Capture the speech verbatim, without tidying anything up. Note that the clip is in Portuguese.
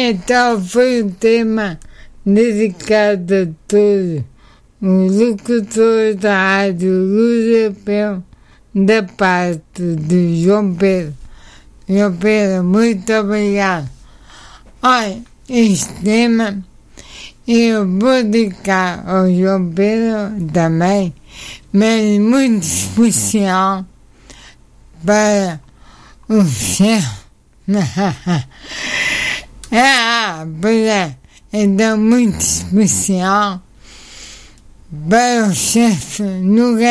Então foi um tema dedicado a todos os locutores da Rádio Luz F M, da parte de João Pedro. João Pedro, muito obrigado. Olha, este tema eu vou dedicar ao João Pedro também, mas muito especial para o chefe. Ah, pois é, então muito especial para o chefe no